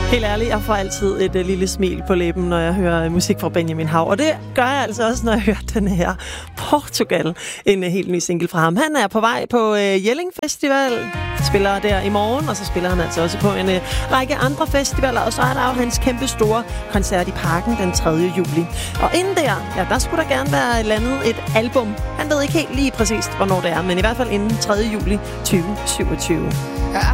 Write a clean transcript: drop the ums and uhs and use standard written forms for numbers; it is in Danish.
Helt ærligt, jeg får altid et lille smil på læben, når jeg hører musik fra Benjamin Hav. Og det gør jeg altså også, når jeg hører den her Portugal, en helt ny single fra ham. Han er på vej på Jelling Festival, spiller der i morgen, og så spiller han altså også på en række andre festivaler. Og så er der jo hans kæmpe store koncert i Parken den 3. juli. Og inden der skulle der gerne være landet et album. Han ved ikke helt lige præcist, hvornår det er, men i hvert fald inden 3. juli 2027. I